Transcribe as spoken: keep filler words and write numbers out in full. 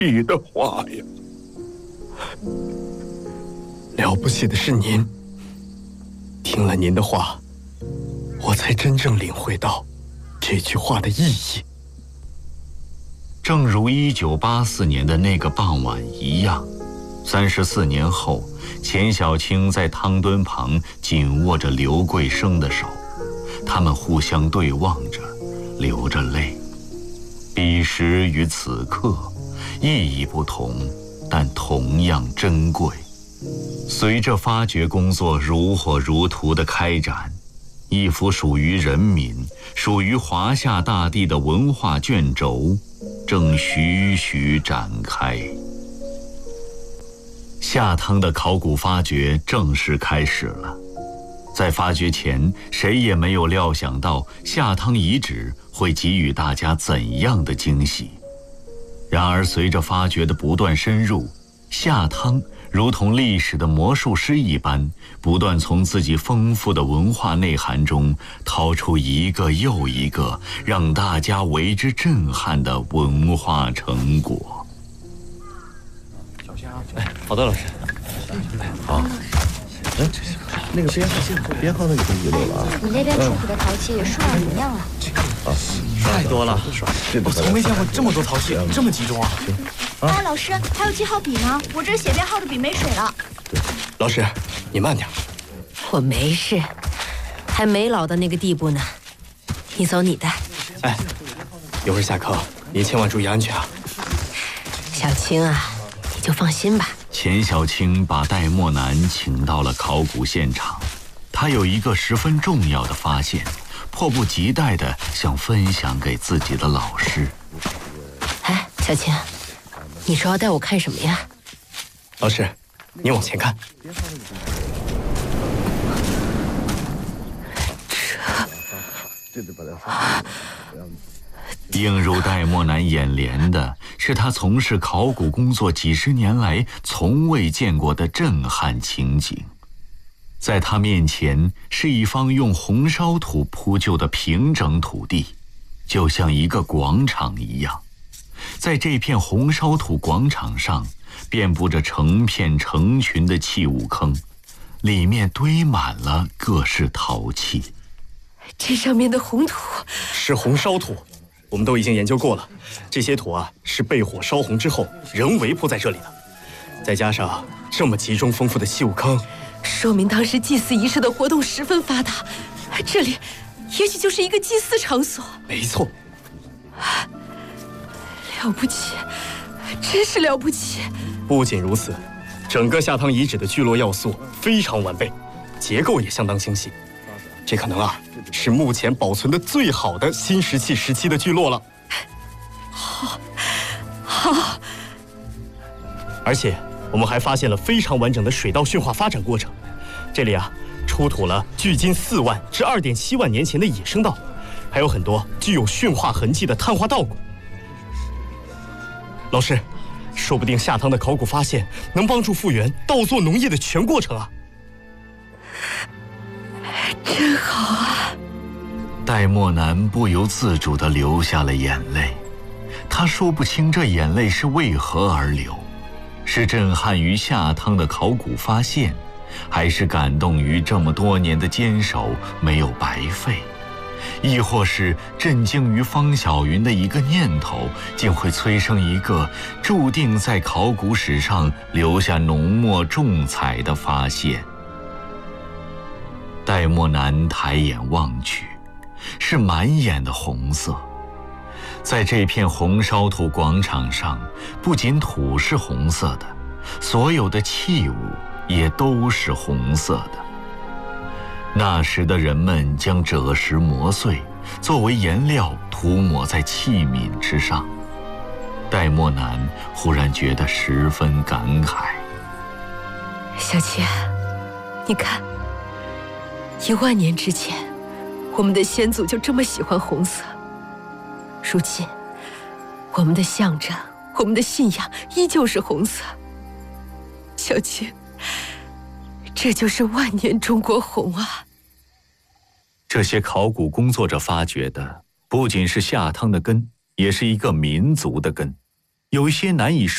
起的话呀！ 了不起的是您，听了您的话，我才真正领会到这句话的意义。 正如一九八四年的那个傍晚一样，三十四年后，钱小青在汤墩旁紧握着刘桂生的手，他们互相对望着，流着泪。彼时与此刻，意义不同，但同样珍贵。随着发掘工作如火如荼的开展，一幅属于人民、属于华夏大地的文化卷轴正徐徐展开。下汤的考古发掘正式开始了。在发掘前，谁也没有料想到下汤遗址会给予大家怎样的惊喜。然而随着发掘的不断深入，下汤如同历史的魔术师一般，不断从自己丰富的文化内涵中掏出一个又一个让大家为之震撼的文化成果。 小心啊！哎，好的，老师。好。哎，这是那个编号，编号那个就遗漏了啊。 你那边出土的陶器数量怎么样啊？ 啊， 太多了，我从没见过这么多陶器，这么集中啊！ 哎，老师，还有记号笔呢，我这写编号的笔没水了。 老师，你慢点。 我没事，还没老到那个地步呢。你走你的。 哎，一会儿下课，您千万注意安全啊。 小青啊，你就放心吧。 钱小青把戴墨南请到了考古现场，他有一个十分重要的发现，迫不及待地想分享给自己的老师。 哎，小青，你说要带我看什么呀？ 老师，您往前看。 映入戴墨南眼帘的是他从事考古工作几十年来从未见过的震撼情景。在他面前是一方用红烧土铺就的平整土地，就像一个广场一样。在这片红烧土广场上，遍布着成片成群的器物坑，里面堆满了各式陶器。 这上面的红土是红烧土，我们都已经研究过了。这些土啊，是被火烧红之后人为铺在这里的，再加上这么集中丰富的器物坑， 说明当时祭祀仪式的活动十分发达。这里也许就是一个祭祀场所。 没错。 了不起，真是了不起。 不仅如此，整个下汤遗址的聚落要素非常完备，结构也相当清晰。这可能啊，是目前保存的最好的新石器时期的聚落了。 好，好。 而且我们还发现了非常完整的水稻驯化发展过程。这里啊，出土了距今四万至二点七万年前的野生稻，还有很多具有驯化痕迹的碳化稻谷。老师，说不定下汤的考古发现能帮助复原稻作农业的全过程啊！ 真好啊！ 戴墨南不由自主地流下了眼泪，他说不清这眼泪是为何而流，是震撼于下汤的考古发现，还是感动于这么多年的坚守没有白费，亦或是震惊于方晓云的一个念头竟会催生一个注定在考古史上留下浓墨重彩的发现。戴墨南抬眼望去，是满眼的红色。在这片红烧土广场上，不仅土是红色的，所有的器物也都是红色的。那时的人们将赭石磨碎，作为颜料涂抹在器皿之上。戴墨南忽然觉得十分感慨。 小青，你看，一万年之前，我们的先祖就这么喜欢红色。如今，我们的象征，我们的信仰依旧是红色。小青，这就是万年中国红啊！ 这些考古工作者发掘的，不仅是下汤的根，也是一个民族的根，有一些难以说